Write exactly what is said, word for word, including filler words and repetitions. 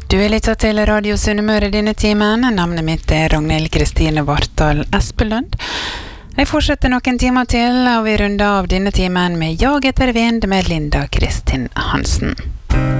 Du er lyttet til Radio Sunnmøre denne timen. Navnet mitt er Ragnhild Kristine Vartdal Espelund. Jeg fortsetter noen timer til, og vi runder av denne timen med Jag etter vind med Linda Kristin Hansen.